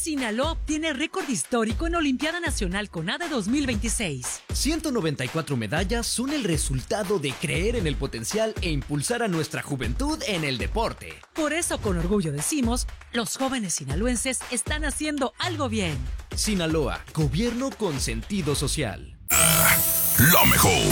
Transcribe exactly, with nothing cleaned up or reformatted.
Sinaloa obtiene récord histórico en Olimpiada Nacional CONADE dos mil veintiséis. ciento noventa y cuatro medallas son el resultado de creer en el potencial e impulsar a nuestra juventud en el deporte. Por eso, con orgullo decimos, los jóvenes sinaloenses están haciendo algo bien. Sinaloa, gobierno con sentido social. La mejor.